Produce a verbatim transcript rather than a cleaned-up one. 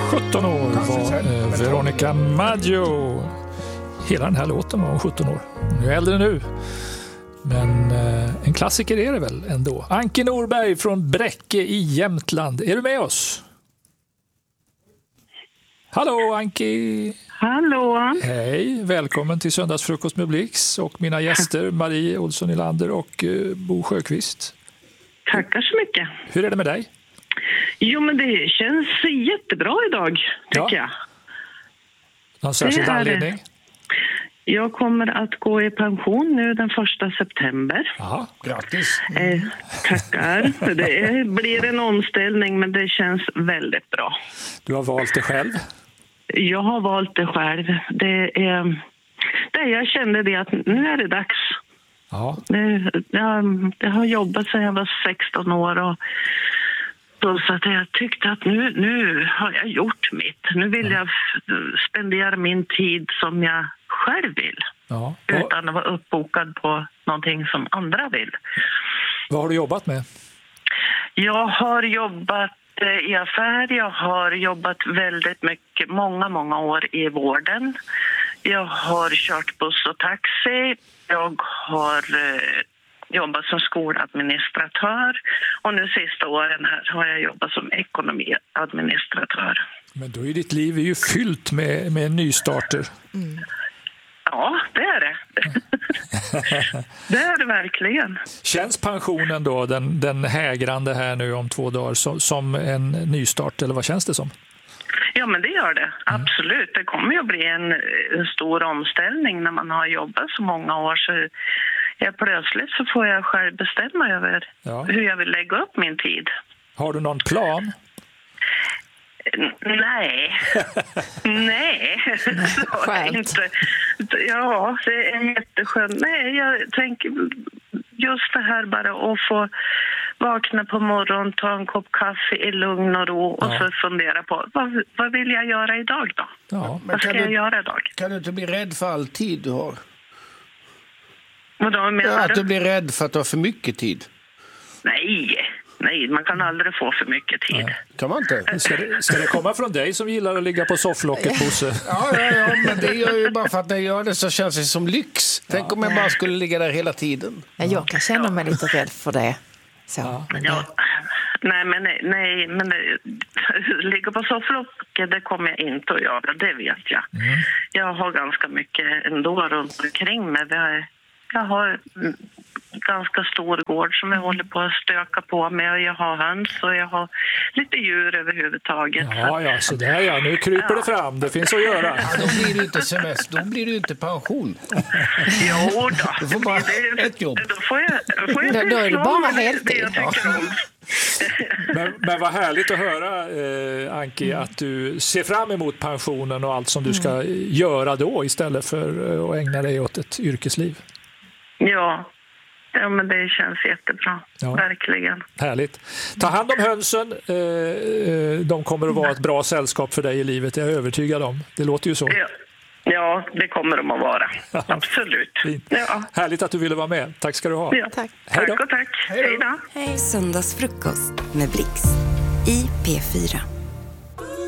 sjutton år var eh, Veronica Maggio. Hela den här låten var sjutton år. Hon är äldre nu. Men eh, en klassiker är det väl ändå. Anki Norberg från Bräcke i Jämtland. Är du med oss? Hallå Anki! Hallå! Hej, välkommen till Söndagsfrukost med Blix och mina gäster Marie Olsson Nylander och eh, Bo Sjöqvist. Tackar så mycket. Hur är det med dig? Jo, men det känns jättebra idag, tycker Ja. jag. Någon särskild Det är det. anledning? Jag kommer att gå i pension nu den första september. Ja, Grattis. Eh, tackar. Det är, blir en omställning, men det känns väldigt bra. du har valt det själv. Jag har valt det själv. Det är, det jag kände det att nu är det dags. Ja, Det, jag, jag har jobbat sedan jag var sexton år och så, så att jag tyckte att nu, nu har jag gjort mitt. Nu vill jag f- spendera min tid som jag själv vill. ja. Vad, Utan att vara uppbokad på någonting som andra vill. vad har du jobbat med? Jag har jobbat eh, i affär. Jag har jobbat väldigt mycket, många, många år i vården. Jag har kört buss och taxi. Jag har eh, jobbat som skoladministratör. Och nu sista åren här har jag jobbat som ekonomiadministratör. Men då är ditt liv är ju fyllt med, med nystarter. Ja, det är det. Det är det verkligen. Känns pensionen då, den, den hägrande här nu om två dagar, som, som en nystart, eller vad känns det som? Ja, men det gör det. Absolut. Det kommer ju att bli en, en stor omställning när man har jobbat så många år. Så jag plötsligt så får jag själv bestämma över Ja. hur jag vill lägga upp min tid. Har du någon plan? N- Nej. Nej. Så är det Skönt. inte. Ja, det är jätteskönt. Nej, jag tänker just det här bara att få vakna på morgonen, ta en kopp kaffe i lugn och ro och Ja. så fundera på vad, vad vill jag göra idag då? Ja. Vad ska kan jag du- göra idag? Kan du inte bli rädd för all tid du har? Och då menar Ja, att du? du blir rädd för att du har för mycket tid. Nej, nej, man kan aldrig få för mycket tid. Kan man inte? Ska det, ska det komma från dig som gillar att ligga på sofflocket, Bosse? Ja, ja, ja, men det gör ju bara för att när jag gör det så känns det som lyx. Tänk om jag bara skulle ligga där hela tiden. Ja, jag kan känna mig lite rädd för det. Så, men det Ja. Nej, men nej, nej men det, ligga på sofflocket, det kommer jag inte att göra, det vet jag. Jag har ganska mycket ändå runt omkring mig. Jag, jag har mm, ganska stor gård som jag håller på att stöka på med. Och jag har höns och jag har lite djur överhuvudtaget. Ja, ja, så där ja. Nu kryper det fram. Det finns att göra. Ja, då blir det inte semester, då blir det inte pension. Jo då. Du får bara Det- ett jobb. Då får jag, då får jag Då- då är det pyssla bara med det- heltid. det jag tycker om. Men, men vad härligt att höra, eh, Anki, att du ser fram emot pensionen och allt som du ska göra då istället för eh, att ägna dig åt ett yrkesliv. Ja. Ja, men det känns jättebra. Ja. Verkligen. Härligt. Ta hand om hönsen. Eh, eh, de kommer att vara ett bra sällskap för dig i livet, jag är övertygad om. Det låter ju så. Ja, ja det kommer de att vara. Absolut. Fint. Ja. Härligt att du ville vara med. Tack ska du ha. Ja. Tack. Hej då. Tack och tack. Hej då. Söndagsfrukost med Blix i P fyra.